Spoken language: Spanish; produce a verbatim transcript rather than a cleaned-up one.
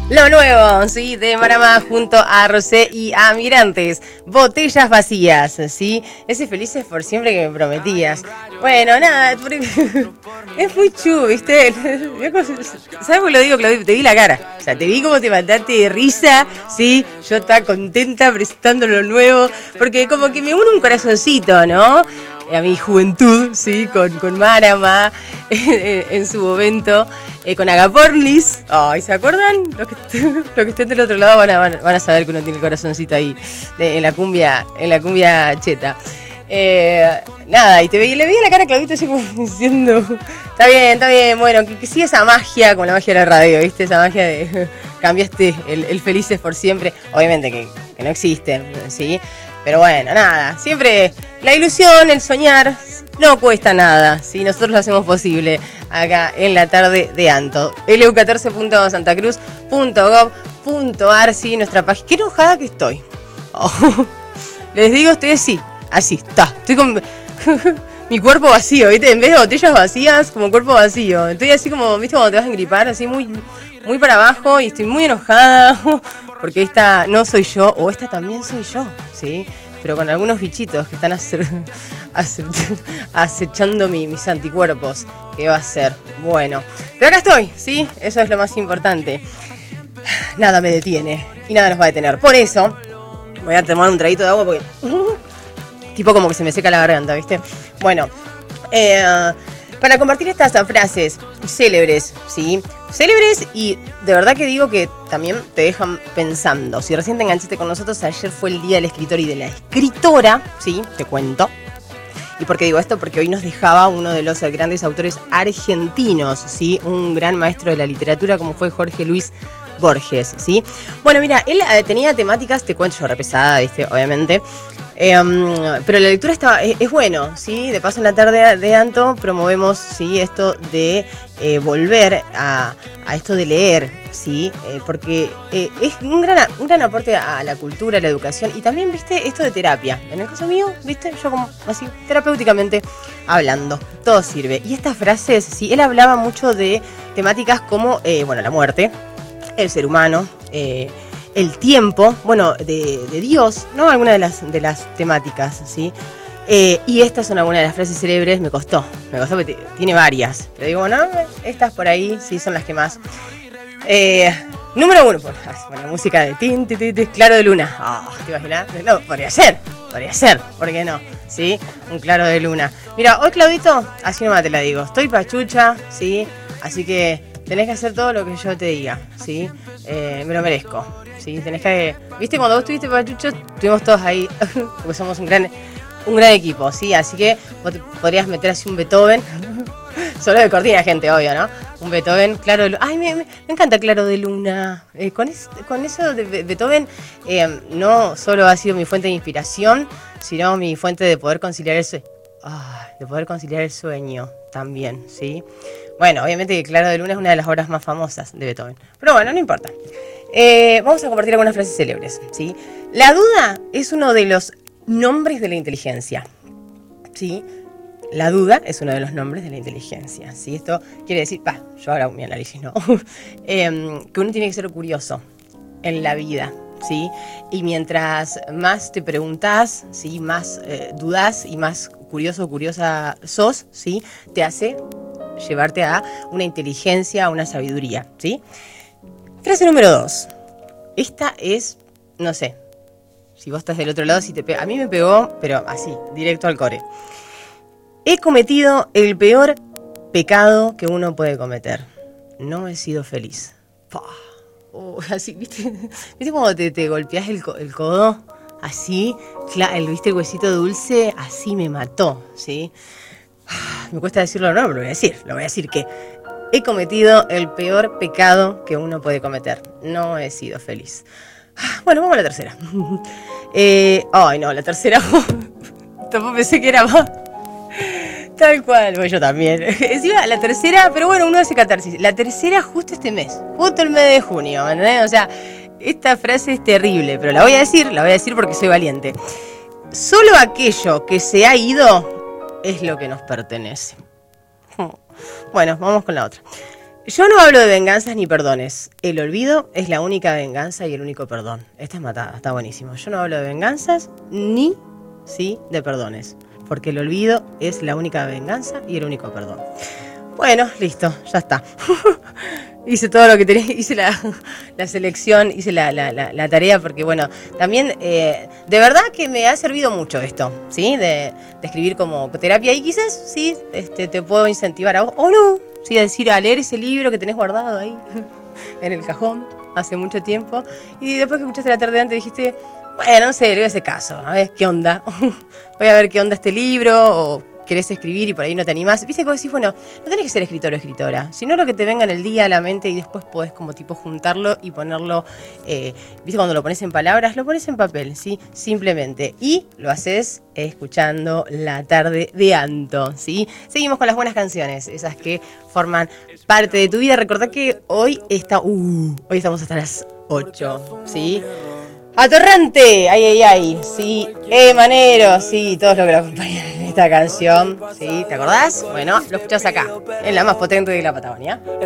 Lo nuevo, sí, de Marama junto a Rosé y a Migrantes. Botellas vacías, sí. Ese felices por siempre que me prometías. Bueno, nada, porque es muy chu, ¿viste? ¿Sabes por qué lo digo, Claudio? Te vi la cara. O sea, te vi como te mataste de risa, sí. Yo estaba contenta presentando lo nuevo. Porque como que me une un corazoncito, ¿no? A mi juventud, sí, con, con Marama en, en su momento, eh, con Agapornis. Ay, ¿se acuerdan? Los que, los que estén del otro lado van a, van a saber que uno tiene el corazoncito ahí de, en la cumbia, en la cumbia cheta. Eh, nada, y te ve, le veía la cara a Claudito así como diciendo, está bien, está bien, bueno, que, que siga esa magia, como la magia de la radio, ¿viste? Esa magia de cambiaste el, el felices por siempre. Obviamente que, que no existen, ¿sí? Pero bueno, nada, siempre la ilusión, el soñar, no cuesta nada, ¿sí? Nosotros lo hacemos posible acá en la tarde de Anto. L U catorce punto santacruz punto gov punto ar, ¿sí? Nuestra página. Qué enojada que estoy. Oh, les digo a ustedes, sí, así está. Estoy con mi cuerpo vacío, ¿viste? En vez de botellas vacías, como cuerpo vacío. Estoy así como, ¿viste? Cuando te vas a engripar, así muy, muy para abajo y estoy muy enojada. Porque esta no soy yo, o esta también soy yo, ¿sí? Pero con algunos bichitos que están ace- ace- acechando mi, mis anticuerpos. ¿Qué va a ser? Bueno, pero acá estoy, ¿sí? Eso es lo más importante. Nada me detiene y nada nos va a detener. Por eso, voy a tomar un traguito de agua porque... tipo como que se me seca la garganta, ¿viste? Bueno, eh... para compartir estas frases célebres, ¿sí? Célebres y de verdad que digo que también te dejan pensando. Si recién te enganchaste con nosotros, ayer fue el día del escritor y de la escritora, ¿sí? Te cuento. ¿Y por qué digo esto? Porque hoy nos dejaba uno de los grandes autores argentinos, ¿sí? Un gran maestro de la literatura como fue Jorge Luis Borges, ¿sí? Bueno, mira, él eh, tenía temáticas, te cuento yo, repesada, ¿viste? Obviamente. Eh, um, pero la lectura está, es, es bueno, ¿sí? De paso en la tarde de Anto promovemos, ¿sí? Esto de eh, volver a, a esto de leer, ¿sí? Eh, porque eh, es un gran, un gran aporte a la cultura, a la educación y también, ¿viste? Esto de terapia. En el caso mío, ¿viste? Yo como así, terapéuticamente hablando, todo sirve. Y estas frases, ¿sí? Él hablaba mucho de temáticas como, eh, bueno, la muerte, el ser humano, eh, el tiempo, bueno, de, de Dios, ¿no? Algunas de las, de las temáticas, ¿sí? Eh, y estas son algunas de las frases célebres, me costó, me costó porque t- tiene varias. Pero digo, bueno, estas por ahí sí son las que más. Eh, número uno, por, bueno, música de tin, tin, tin, tin, Claro de Luna. Oh, ¿te imaginas? No, podría ser, podría ser, ¿por qué no? ¿Sí? Un Claro de Luna. Mira, hoy Claudito, así nomás te la digo, estoy pachucha, ¿sí? Así que tenés que hacer todo lo que yo te diga, ¿sí? Eh, me lo merezco, ¿sí? Tenés que... ¿Viste? Cuando vos estuviste pachucho, estuvimos todos ahí, porque somos un gran, un gran equipo, ¿sí? Así que vos te podrías meter así un Beethoven, solo de cortina, gente, obvio, ¿no? Un Beethoven, Claro de Luna. Ay, me, me, me encanta Claro de Luna. Eh, con, es, con eso de Beethoven, eh, no solo ha sido mi fuente de inspiración, sino mi fuente de poder conciliar el sueño. Ah, de poder conciliar el sueño también, ¿sí? Bueno, obviamente que Claro de Luna es una de las obras más famosas de Beethoven. Pero bueno, no importa. Eh, vamos a compartir algunas frases célebres, ¿sí? La duda es uno de los nombres de la inteligencia, ¿sí? La duda es uno de los nombres de la inteligencia, ¿sí? Esto quiere decir, pa, yo ahora mi análisis, ¿no? eh, que uno tiene que ser curioso en la vida, ¿sí? Y mientras más te preguntás, ¿sí? Más eh, dudás y más curioso o curiosa sos, ¿sí? Te hace llevarte a una inteligencia, a una sabiduría, ¿sí? Frase número dos. Esta es, no sé, si vos estás del otro lado, si te pega. A mí me pegó, pero así, directo al core. He cometido el peor pecado que uno puede cometer. No he sido feliz. Oh, así, ¿viste? ¿Viste cuando te, te golpeás el, el codo? Así, el, ¿viste el huesito dulce? Así me mató, ¿sí? Me cuesta decirlo, no, pero lo voy a decir. Lo voy a decir que he cometido el peor pecado que uno puede cometer. No he sido feliz. Bueno, vamos a la tercera. Eh, ay, no, la tercera. Tampoco pensé que era más. Tal cual, bueno, yo también. Encima, la tercera, pero bueno, uno hace catarsis. La tercera justo este mes, justo el mes de junio, ¿me entendés? O sea, esta frase es terrible, pero la voy a decir, la voy a decir porque soy valiente. Solo aquello que se ha ido es lo que nos pertenece. Bueno, vamos con la otra. Yo no hablo de venganzas ni perdones. El olvido es la única venganza y el único perdón. Esta es matada, está buenísimo. Yo no hablo de venganzas ni, sí, de perdones. Porque el olvido es la única venganza y el único perdón. Bueno, listo, ya está. Hice todo lo que tenía, hice la, la selección, hice la, la, la, la tarea, porque bueno, también eh, de verdad que me ha servido mucho esto, ¿sí? De, de escribir como terapia y quizás, sí, este, te puedo incentivar a vos, o no, sí, a decir, a leer ese libro que tenés guardado ahí, en el cajón, hace mucho tiempo, y después que escuchaste la tarde antes dijiste, bueno, no sé, le voy a hacer caso, a ver qué onda, voy a ver qué onda este libro, o querés escribir y por ahí no te animás. Viste que vos decís, bueno, no tenés que ser escritor o escritora, sino lo que te venga en el día a la mente y después podés como tipo juntarlo y ponerlo, eh, viste cuando lo pones en palabras, lo pones en papel, ¿sí? Simplemente. Y lo haces escuchando La Tarde de Anto, ¿sí? Seguimos con las buenas canciones, esas que forman parte de tu vida. Recordá que hoy está, uh, hoy estamos hasta las ocho, ¿sí? Atorrante, ay, ay, ay, sí, eh, Manero, sí, todos los que lo acompañan en esta canción, sí, ¿te acordás? Bueno, lo escuchás acá, en la más potente de la Patagonia.